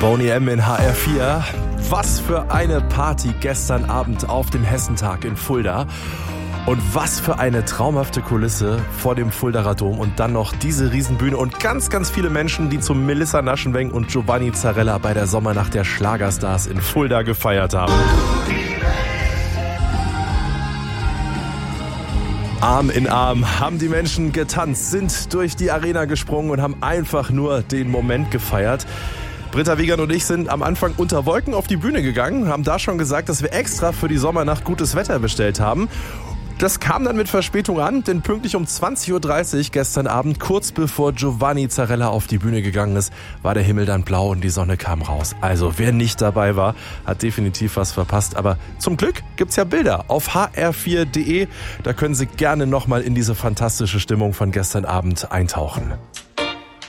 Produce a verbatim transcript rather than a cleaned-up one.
Boney M in H R vier. Was für eine Party gestern Abend auf dem Hessentag in Fulda. Und was für eine traumhafte Kulisse vor dem Fuldaer Dom. Und dann noch diese Riesenbühne und ganz, ganz viele Menschen, die zum Melissa Naschenweng und Giovanni Zarella bei der Sommernacht der Schlagerstars in Fulda gefeiert haben. Arm in Arm haben die Menschen getanzt, sind durch die Arena gesprungen und haben einfach nur den Moment gefeiert. Britta Wiegand und ich sind am Anfang unter Wolken auf die Bühne gegangen, haben da schon gesagt, dass wir extra für die Sommernacht gutes Wetter bestellt haben. Das kam dann mit Verspätung an, denn pünktlich um zwanzig Uhr dreißig gestern Abend, kurz bevor Giovanni Zarella auf die Bühne gegangen ist, war der Himmel dann blau und die Sonne kam raus. Also wer nicht dabei war, hat definitiv was verpasst. Aber zum Glück gibt's ja Bilder auf h r vier punkt d e. Da können Sie gerne nochmal in diese fantastische Stimmung von gestern Abend eintauchen.